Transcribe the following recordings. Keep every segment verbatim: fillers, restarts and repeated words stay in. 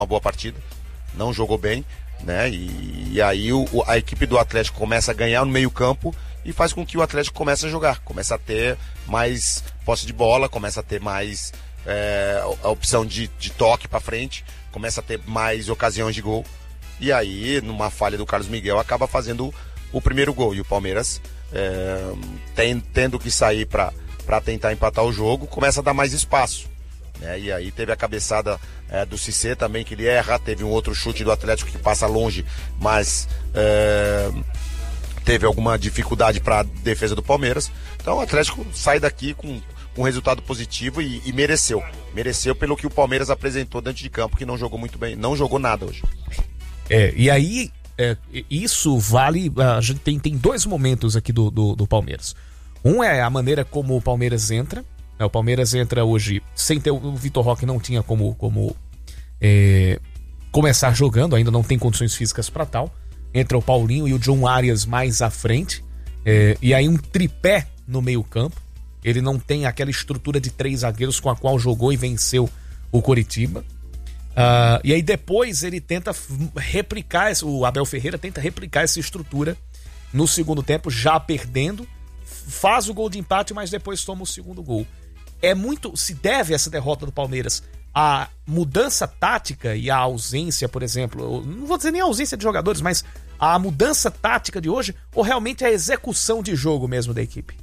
uma boa partida, não jogou bem, né? E, e aí o, a equipe do Atlético começa a ganhar no meio campo e faz com que o Atlético comece a jogar, começa a ter mais posse de bola, começa a ter mais é, a opção de, de toque para frente, começa a ter mais ocasiões de gol. E aí, numa falha do Carlos Miguel, acaba fazendo o primeiro gol. E o Palmeiras, é, tem, tendo que sair para tentar empatar o jogo, começa a dar mais espaço. Né? E aí teve a cabeçada é, do Cissé também, que ele erra. Teve um outro chute do Atlético que passa longe, mas é, teve alguma dificuldade para a defesa do Palmeiras. Então o Atlético sai daqui com um resultado positivo e, e mereceu. Mereceu pelo que o Palmeiras apresentou dentro de campo, que não jogou muito bem, não jogou nada hoje. É, e aí, é, isso vale. A gente tem, tem dois momentos aqui do, do, do Palmeiras. Um é a maneira como o Palmeiras entra. Né? O Palmeiras entra hoje sem ter. O Vitor Roque não tinha como, como é, começar jogando, ainda não tem condições físicas para tal. Entra o Paulinho e o John Arias mais à frente. É, e aí um tripé no meio-campo. Ele não tem aquela estrutura de três zagueiros com a qual jogou e venceu o Coritiba. Uh, e aí depois ele tenta replicar, o Abel Ferreira tenta replicar essa estrutura no segundo tempo, já perdendo, faz o gol de empate, mas depois toma o segundo gol. É muito, se deve essa derrota do Palmeiras à mudança tática e à ausência, por exemplo, não vou dizer nem a ausência de jogadores, mas a mudança tática de hoje, ou realmente a execução de jogo mesmo da equipe?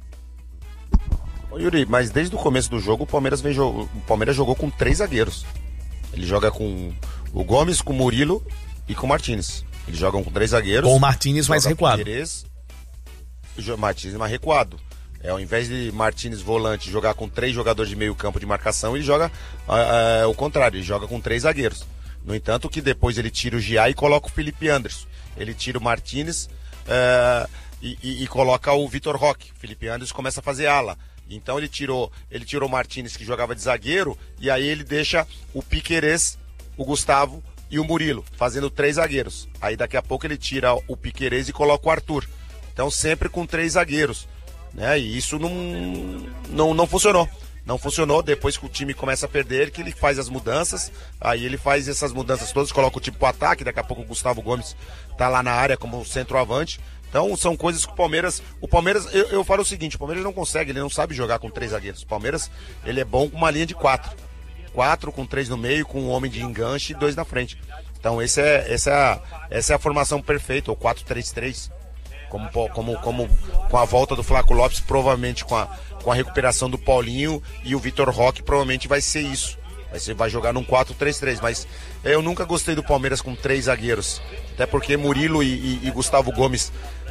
Ô Yuri, mas desde o começo do jogo o Palmeiras, vem, o Palmeiras jogou com três zagueiros. Ele joga com o Gomes, com o Murilo e com o Martínez. Eles jogam com três zagueiros. Com o Martínez mais recuado. Pires, o Martínez mais recuado. É, ao invés de Martínez volante jogar com três jogadores de meio campo de marcação, ele joga uh, uh, o contrário, ele joga com três zagueiros. No entanto, que depois ele tira o Giá e coloca o Felipe Anderson. Ele tira o Martínez uh, e, e, e coloca o Vitor Roque. Felipe Anderson começa a fazer ala. Então ele tirou, ele tirou o Martínez, que jogava de zagueiro, e aí ele deixa o Piquerez, o Gustavo e o Murilo, fazendo três zagueiros. Aí daqui a pouco ele tira o Piquerez e coloca o Arthur. Então sempre com três zagueiros, né? E isso não, não, não funcionou. Não funcionou, depois que o time começa a perder, que ele faz as mudanças, aí ele faz essas mudanças todas, coloca o time pro ataque, daqui a pouco o Gustavo Gomes tá lá na área como centroavante. Então são coisas que o Palmeiras, o Palmeiras, eu, eu falo o seguinte, o Palmeiras não consegue, ele não sabe jogar com três zagueiros. O Palmeiras, ele é bom com uma linha de quatro. Quatro com três no meio, com um homem de enganche e dois na frente. Então esse é, essa, é a, essa é a formação perfeita, o quatro três três. Como, como, como com a volta do Flaco Lopes, provavelmente com a, com a recuperação do Paulinho e o Vitor Roque, provavelmente vai ser isso. Você vai jogar num quatro três três, mas eu nunca gostei do Palmeiras com três zagueiros. Até porque Murilo e, e, e Gustavo Gomes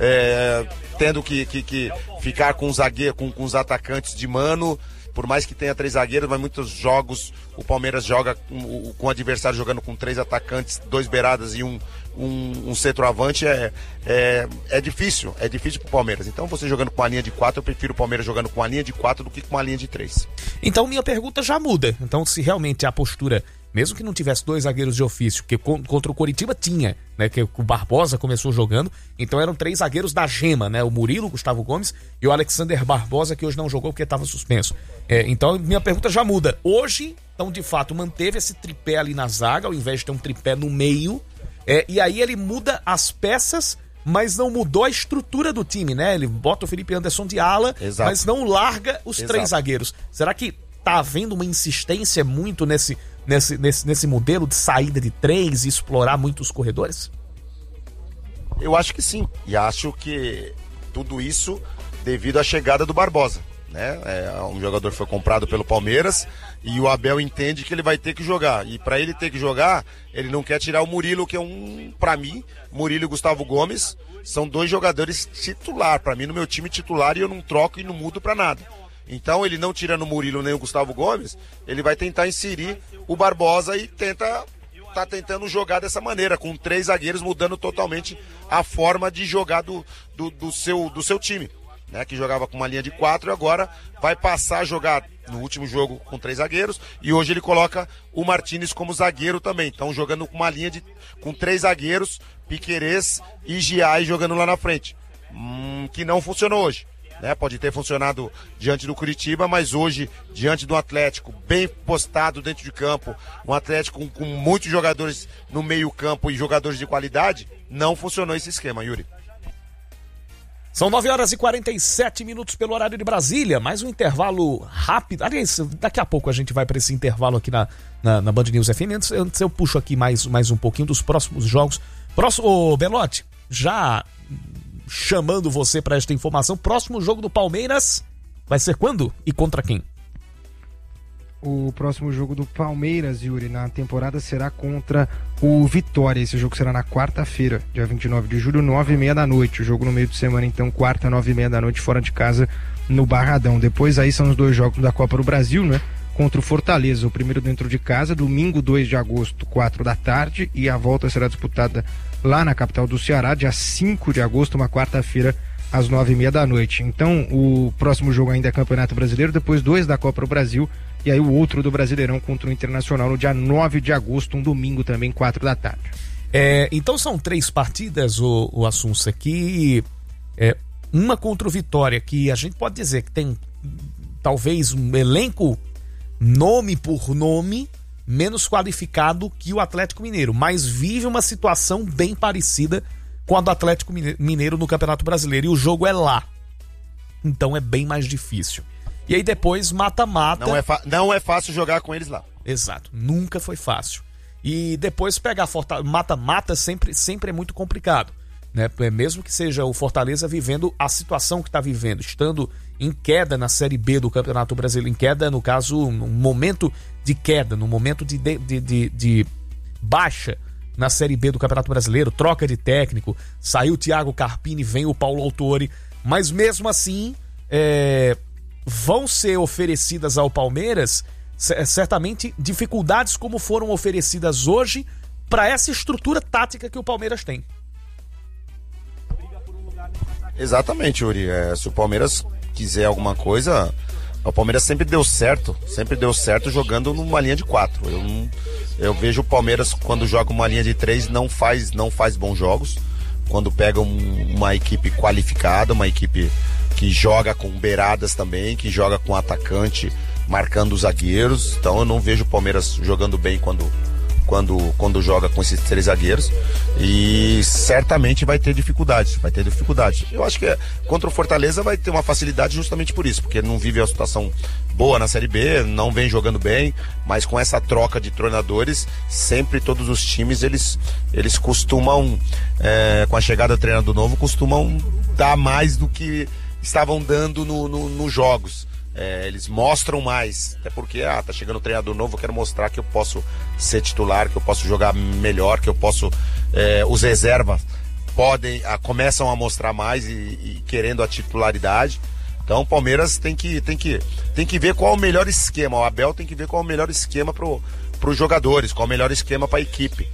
é, tendo que, que, que ficar com, zagueiro, com, com os atacantes de mano, por mais que tenha três zagueiros, mas muitos jogos o Palmeiras joga com, com o adversário jogando com três atacantes, dois beiradas e um, um, um centroavante, é, é, é difícil, é difícil pro Palmeiras. Então você jogando com a linha de quatro, eu prefiro o Palmeiras jogando com a linha de quatro do que com a linha de três. Então minha pergunta já muda. Então se realmente a postura, mesmo que não tivesse dois zagueiros de ofício, que contra o Coritiba tinha, né, que o Barbosa começou jogando, então eram três zagueiros da gema, né, o Murilo, o Gustavo Gomes e o Alexander Barbosa, que hoje não jogou porque estava suspenso. É, então minha pergunta já muda. Hoje, então de fato manteve esse tripé ali na zaga, ao invés de ter um tripé no meio, é, e aí ele muda as peças, mas não mudou a estrutura do time, né? Ele bota o Felipe Anderson de ala, Exato. Mas não larga os Exato. Três zagueiros. Será que tá havendo uma insistência muito nesse, nesse, nesse, nesse modelo de saída de três e explorar muito os corredores? Eu acho que sim. E acho que tudo isso devido à chegada do Barbosa. Né? É, um jogador foi comprado pelo Palmeiras e o Abel entende que ele vai ter que jogar. E para ele ter que jogar, ele não quer tirar o Murilo, que é um, para mim, Murilo e Gustavo Gomes são dois jogadores titular. Para mim, no meu time titular, e eu não troco e não mudo para nada. Então, ele não tirando o Murilo nem o Gustavo Gomes, ele vai tentar inserir o Barbosa e tenta, tá tentando jogar dessa maneira, com três zagueiros, mudando totalmente a forma de jogar do, do, do, seu, do seu time. Né, que jogava com uma linha de quatro e agora vai passar a jogar no último jogo com três zagueiros e hoje ele coloca o Martínez como zagueiro também. Então jogando com uma linha de com três zagueiros, Piquerez e Giai jogando lá na frente. Hum, que não funcionou hoje. né? Pode ter funcionado diante do Curitiba, mas hoje, diante do Atlético, bem postado dentro de campo, um Atlético com, com muitos jogadores no meio campo e jogadores de qualidade, não funcionou esse esquema, Yuri. São nove horas e quarenta e sete minutos pelo horário de Brasília, mais um intervalo rápido. Aliás, daqui a pouco a gente vai para esse intervalo aqui na, na, na Band News F M. Antes, antes eu puxo aqui mais, mais um pouquinho dos próximos jogos. Próximo, ô Belotti, já chamando você para esta informação, próximo jogo do Palmeiras vai ser quando e contra quem? O próximo jogo do Palmeiras, Yuri, na temporada será contra o Vitória. Esse jogo será na quarta-feira, dia vinte e nove de julho, nove e meia da noite. O jogo no meio de semana, então, quarta, nove e meia da noite, fora de casa, no Barradão. Depois aí são os dois jogos da Copa do Brasil, né? Contra o Fortaleza, o primeiro dentro de casa, domingo dois de agosto, quatro da tarde, e a volta será disputada lá na capital do Ceará, dia cinco de agosto, uma quarta-feira, às nove e meia da noite. Então, o próximo jogo ainda é Campeonato Brasileiro, depois dois da Copa do Brasil, e aí o outro do Brasileirão contra o Internacional no dia nove de agosto, um domingo também, quatro da tarde. É, então são três partidas, o, o Assunção aqui, é, uma contra o Vitória, que a gente pode dizer que tem talvez um elenco nome por nome menos qualificado que o Atlético Mineiro, mas vive uma situação bem parecida com a do Atlético Mineiro no Campeonato Brasileiro, e o jogo é lá, então é bem mais difícil. E aí depois mata-mata. Não é, não é fácil jogar com eles lá. Exato, nunca foi fácil. E depois pegar Fortaleza, mata-mata sempre, sempre é muito complicado, né? Mesmo que seja o Fortaleza vivendo a situação que está vivendo, estando em queda na Série B do Campeonato Brasileiro, em queda, no caso, num momento de queda, num momento de, de, de, de baixa na Série B do Campeonato Brasileiro, troca de técnico, saiu o Thiago Carpini, vem o Paulo Autori, mas mesmo assim, é... vão ser oferecidas ao Palmeiras certamente dificuldades como foram oferecidas hoje para essa estrutura tática que o Palmeiras tem. Exatamente, Yuri. É, se o Palmeiras quiser alguma coisa, o Palmeiras sempre deu certo, sempre deu certo jogando numa linha de quatro. Eu, não, eu vejo o Palmeiras quando joga uma linha de três não faz, não faz bons jogos. Quando pega um, uma equipe qualificada, uma equipe que joga com beiradas também, que joga com atacante marcando os zagueiros. Então eu não vejo o Palmeiras jogando bem quando, quando, quando joga com esses três zagueiros, e certamente vai ter dificuldade, vai ter dificuldade. Eu acho que é, contra o Fortaleza vai ter uma facilidade justamente por isso, porque não vive a situação boa na Série B, não vem jogando bem, mas com essa troca de treinadores, sempre todos os times, eles, eles costumam, é, com a chegada do treinador novo, costumam dar mais do que estavam dando nos no, no jogos. É, eles mostram mais, até porque ah, tá chegando um treinador novo, eu quero mostrar que eu posso ser titular, que eu posso jogar melhor, que eu posso, é, os reservas podem, ah, começam a mostrar mais e, e querendo a titularidade. Então o Palmeiras tem que, tem que, tem que ver qual é o melhor esquema, o Abel tem que ver qual é o melhor esquema pro, pros jogadores, qual é o melhor esquema para a equipe,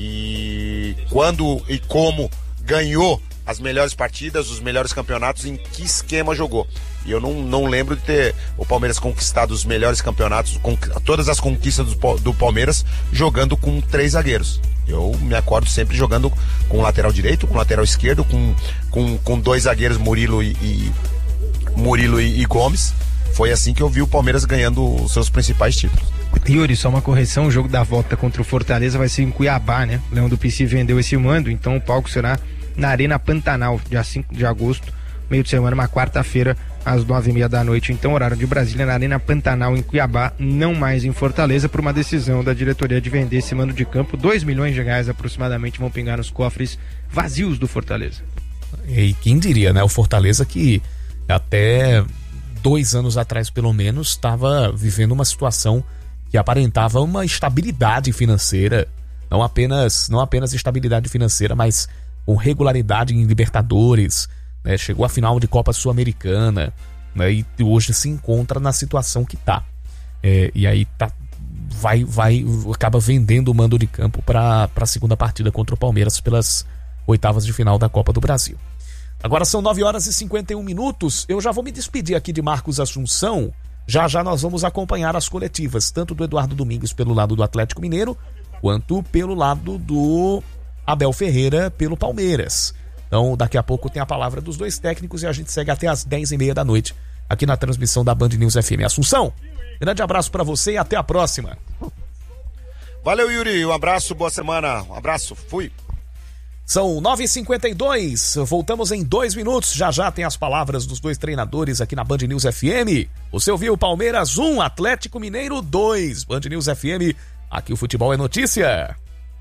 e quando e como ganhou as melhores partidas, os melhores campeonatos, em que esquema jogou. E eu não, não lembro de ter o Palmeiras conquistado os melhores campeonatos, com, todas as conquistas do, do Palmeiras jogando com três zagueiros. Eu me acordo sempre jogando com o lateral direito, com o lateral esquerdo, com, com, com dois zagueiros, Murilo e, e Murilo e, e Gomes. Foi assim que eu vi o Palmeiras ganhando os seus principais títulos. Yuri, só uma correção, o jogo da volta contra o Fortaleza vai ser em Cuiabá, né? Leão do Pici vendeu esse mando, então o palco será na Arena Pantanal, dia cinco de agosto, meio de semana, uma quarta-feira, às nove e meia da noite, então horário de Brasília, na Arena Pantanal, em Cuiabá, não mais em Fortaleza, por uma decisão da diretoria de vender esse mando de campo. Dois milhões de reais aproximadamente vão pingar nos cofres vazios do Fortaleza. E quem diria, né? O Fortaleza que até dois anos atrás, pelo menos, estava vivendo uma situação que aparentava uma estabilidade financeira, não apenas, não apenas estabilidade financeira, mas com regularidade em Libertadores, né? Chegou à final de Copa Sul-Americana, né? E hoje se encontra na situação que tá. É, e aí tá, vai, vai, acaba vendendo o mando de campo para a segunda partida contra o Palmeiras pelas oitavas de final da Copa do Brasil. Agora são nove horas e cinquenta e um minutos. Eu já vou me despedir aqui de Marcos Assunção. Já já nós vamos acompanhar as coletivas, tanto do Eduardo Domingues pelo lado do Atlético Mineiro, quanto pelo lado do Abel Ferreira pelo Palmeiras. Então, daqui a pouco tem a palavra dos dois técnicos e a gente segue até as dez e meia da noite aqui na transmissão da Band News F M. Assunção, grande abraço pra você e até a próxima. Valeu, Yuri, um abraço, boa semana, um abraço, fui. São nove e cinquenta e dois, voltamos em dois minutos, já já tem as palavras dos dois treinadores aqui na Band News F M. Você ouviu Palmeiras um, Atlético Mineiro dois, Band News F M, aqui o futebol é notícia.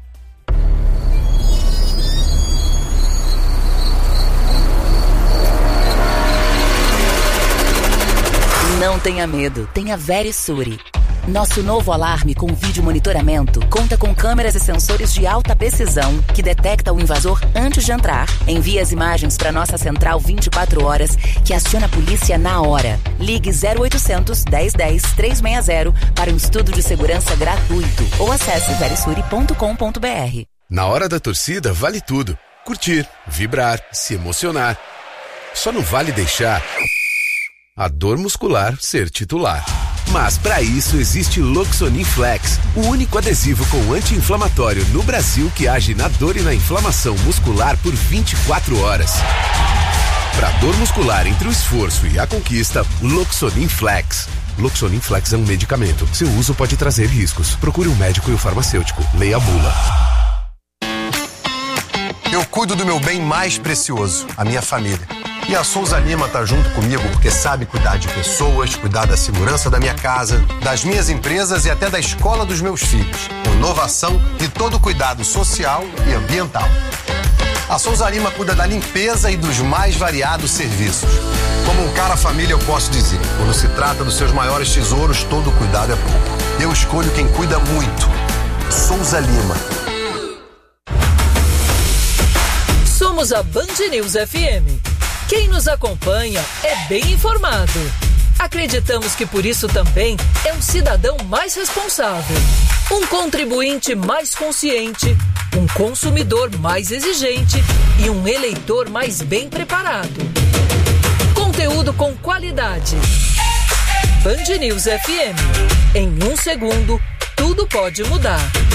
Não tenha medo, tenha Verisure. Nosso novo alarme com vídeo monitoramento conta com câmeras e sensores de alta precisão que detecta o invasor antes de entrar, envia as imagens para nossa central vinte e quatro horas, que aciona a polícia na hora. Ligue zero oitocentos, dez dez, trezentos e sessenta para um estudo de segurança gratuito ou acesse verisure ponto com ponto b r. Na hora da torcida vale tudo. Curtir, vibrar, se emocionar. Só não vale deixar a dor muscular ser titular. Mas para isso existe Loxonin Flex, o único adesivo com anti-inflamatório no Brasil que age na dor e na inflamação muscular por vinte e quatro horas. Para dor muscular entre o esforço e a conquista, Loxonin Flex. Loxonin Flex é um medicamento. Seu uso pode trazer riscos. Procure um médico e o farmacêutico. Leia a bula. Eu cuido do meu bem mais precioso, a minha família. E a Souza Lima tá junto comigo porque sabe cuidar de pessoas, cuidar da segurança da minha casa, das minhas empresas e até da escola dos meus filhos. Com inovação e todo o cuidado social e ambiental. A Souza Lima cuida da limpeza e dos mais variados serviços. Como um cara família eu posso dizer, quando se trata dos seus maiores tesouros, todo cuidado é pouco. Eu escolho quem cuida muito. Souza Lima. Somos a Band News F M. Quem nos acompanha é bem informado. Acreditamos que por isso também é um cidadão mais responsável, um contribuinte mais consciente, um consumidor mais exigente e um eleitor mais bem preparado. Conteúdo com qualidade. Band News F M. Em um segundo, tudo pode mudar.